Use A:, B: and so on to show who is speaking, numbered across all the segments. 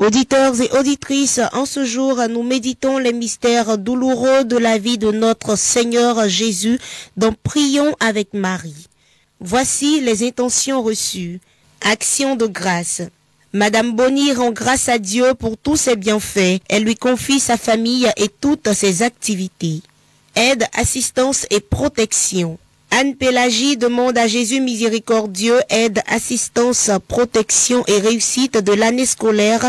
A: Auditeurs et auditrices, en ce jour, nous méditons les mystères douloureux de la vie de notre Seigneur Jésus, dont prions avec Marie. Voici les intentions reçues. Action de grâce. Madame Bonny rend grâce à Dieu pour tous ses bienfaits. Elle lui confie sa famille et toutes ses activités. Aide, assistance et protection. Anne-Pélagie demande à Jésus miséricordieux aide, assistance, protection et réussite de l'année scolaire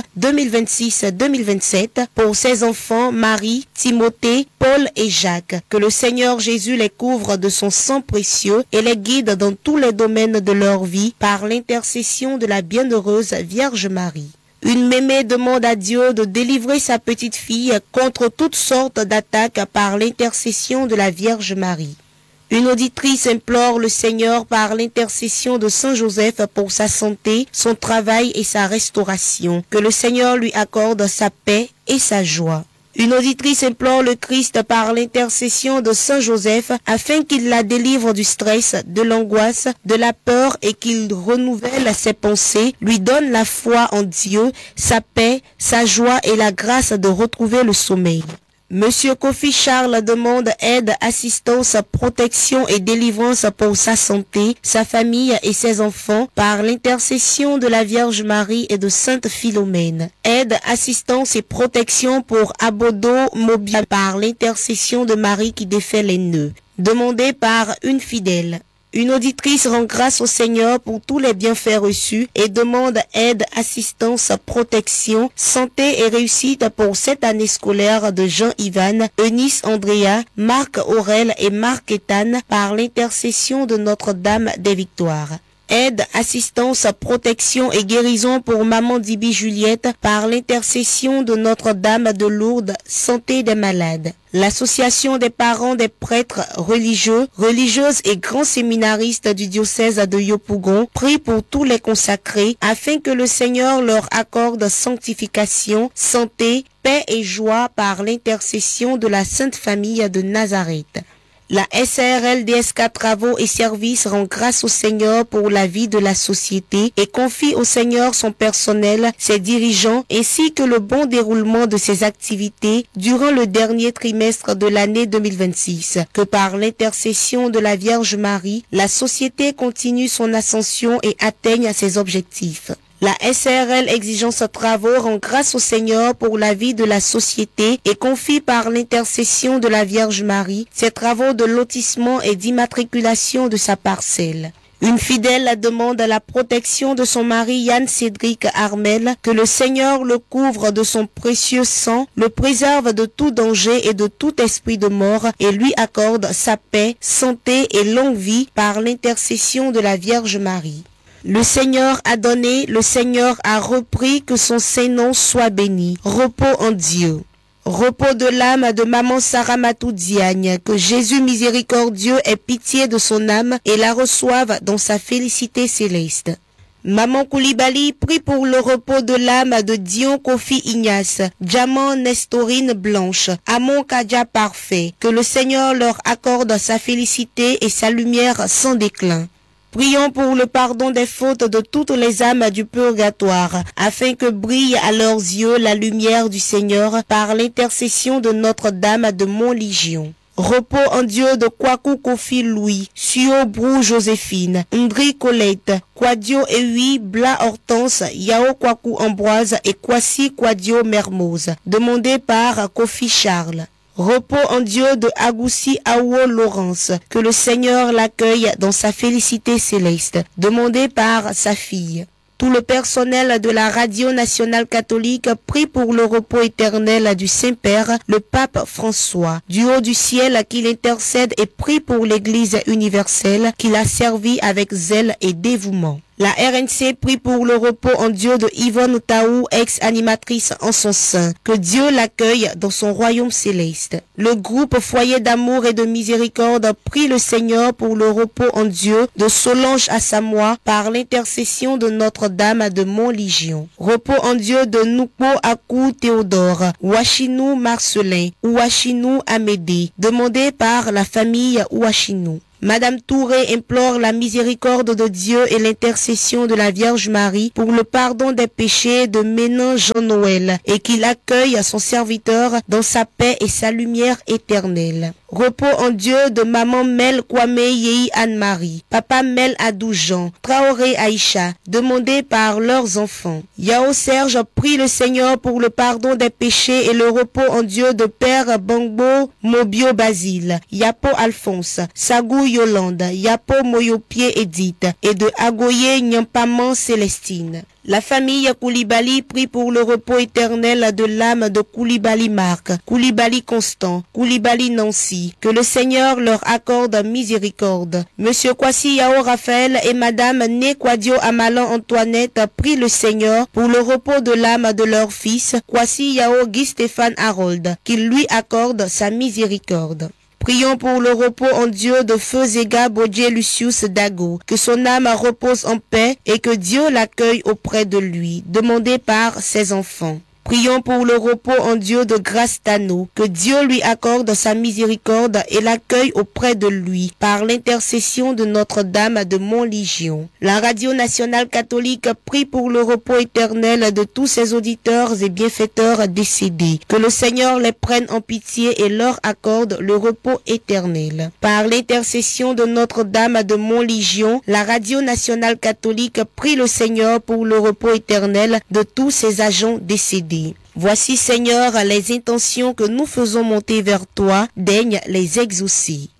A: 2026-2027 pour ses enfants Marie, Timothée, Paul et Jacques. Que le Seigneur Jésus les couvre de son sang précieux et les guide dans tous les domaines de leur vie par l'intercession de la bienheureuse Vierge Marie. Une mémé demande à Dieu de délivrer sa petite fille contre toutes sortes d'attaques par l'intercession de la Vierge Marie. Une auditrice implore le Seigneur par l'intercession de Saint Joseph pour sa santé, son travail et sa restauration. Que le Seigneur lui accorde sa paix et sa joie. Une auditrice implore le Christ par l'intercession de Saint Joseph afin qu'il la délivre du stress, de l'angoisse, de la peur et qu'il renouvelle ses pensées, lui donne la foi en Dieu, sa paix, sa joie et la grâce de retrouver le sommeil. Monsieur Kofi Charles demande aide, assistance, protection et délivrance pour sa santé, sa famille et ses enfants par l'intercession de la Vierge Marie et de Sainte Philomène. Aide, assistance et protection pour Abodo Mobile par l'intercession de Marie qui défait les nœuds. Demandé par une fidèle. Une auditrice rend grâce au Seigneur pour tous les bienfaits reçus et demande aide, assistance, protection, santé et réussite pour cette année scolaire de Jean-Yvan, Eunice Andrea, Marc Aurel et Marc Ethan par l'intercession de Notre-Dame des Victoires. Aide, assistance, protection et guérison pour Maman Dibi Juliette par l'intercession de Notre-Dame de Lourdes, santé des malades. L'association des parents des prêtres religieux, religieuses et grands séminaristes du diocèse de Yopougon prie pour tous les consacrés afin que le Seigneur leur accorde sanctification, santé, paix et joie par l'intercession de la Sainte Famille de Nazareth. La SARL DSK Travaux et Services rend grâce au Seigneur pour la vie de la société et confie au Seigneur son personnel, ses dirigeants ainsi que le bon déroulement de ses activités durant le dernier trimestre de l'année 2026. Que par l'intercession de la Vierge Marie, la société continue son ascension et atteigne ses objectifs. La SARL Exigence Travaux rend grâce au Seigneur pour la vie de la société et confie par l'intercession de la Vierge Marie ses travaux de lotissement et d'immatriculation de sa parcelle. Une fidèle demande la protection de son mari Yann Cédric Armel, que le Seigneur le couvre de son précieux sang, le préserve de tout danger et de tout esprit de mort et lui accorde sa paix, santé et longue vie par l'intercession de la Vierge Marie. Le Seigneur a donné, le Seigneur a repris, que son Saint-Nom soit béni. Repos en Dieu. Repos de l'âme de Maman Sarah Matou Diagne, que Jésus miséricordieux ait pitié de son âme et la reçoive dans sa félicité céleste. Maman Koulibaly prie pour le repos de l'âme de Dion Kofi Ignace, Diamant Nestorine Blanche, Amon Kadja Parfait, que le Seigneur leur accorde sa félicité et sa lumière sans déclin. Prions pour le pardon des fautes de toutes les âmes du purgatoire, afin que brille à leurs yeux la lumière du Seigneur par l'intercession de Notre-Dame de Montlégion. Repos en Dieu de Kwaku Kofi Louis, Suo Brou Joséphine, Ndri Colette, Kwadio Ewi, Bla Hortense, Yao Kwaku Ambroise et Kwasi Kwadio Mermoz, demandé par Kofi Charles. Repos en Dieu de Agoussi Awo Laurence, que le Seigneur l'accueille dans sa félicité céleste, demandé par sa fille. Tout le personnel de la Radio Nationale Catholique prie pour le repos éternel du Saint-Père, le Pape François, du haut du ciel qu'il intercède et prie pour l'Église universelle qu'il a servi avec zèle et dévouement. La RNC prie pour le repos en Dieu de Yvonne Taou, ex-animatrice en son sein. Que Dieu l'accueille dans son royaume céleste. Le groupe Foyer d'amour et de miséricorde prie le Seigneur pour le repos en Dieu de Solange Assamoah par l'intercession de Notre-Dame de Montlégion. Repos en Dieu de Nouko Akou Théodore, Ouachinou Marcelin, Ouachinou Amédée, demandé par la famille Ouachinou. Madame Touré implore la miséricorde de Dieu et l'intercession de la Vierge Marie pour le pardon des péchés de Ménin Jean-Noël et qu'il accueille son serviteur dans sa paix et sa lumière éternelle. Repos en Dieu de maman Mel Kwame Yei Anne-Marie, papa Mel Adou Jean, Traoré Aïcha, demandés par leurs enfants. Yao Serge prie le Seigneur pour le pardon des péchés et le repos en Dieu de Père Bangbo Mobio Basile, Yapo Alphonse, Sagou Yolande, Yapo Moyopie Edith et de Agoye Nyampaman Célestine. La famille Koulibaly prie pour le repos éternel de l'âme de Koulibaly Marc, Koulibaly Constant, Koulibaly Nancy. Que le Seigneur leur accorde miséricorde. Monsieur Kwasi Yao Raphaël et Madame Né Kwadio Amalan Antoinette prient le Seigneur pour le repos de l'âme de leur fils, Kwasi Yao Guy Stéphane Harold, qu'il lui accorde sa miséricorde. Prions pour le repos en Dieu de Feu Zega Bodje Lucius Dago, que son âme repose en paix et que Dieu l'accueille auprès de lui, demandé par ses enfants. Prions pour le repos en Dieu de Grâce Tano, que Dieu lui accorde sa miséricorde et l'accueille auprès de lui, par l'intercession de Notre-Dame de Montlégion. La Radio Nationale Catholique prie pour le repos éternel de tous ses auditeurs et bienfaiteurs décédés. Que le Seigneur les prenne en pitié et leur accorde le repos éternel. Par l'intercession de Notre-Dame de Montlégion, la Radio Nationale Catholique prie le Seigneur pour le repos éternel de tous ses agents décédés. Voici, Seigneur, les intentions que nous faisons monter vers toi, daigne les exaucer.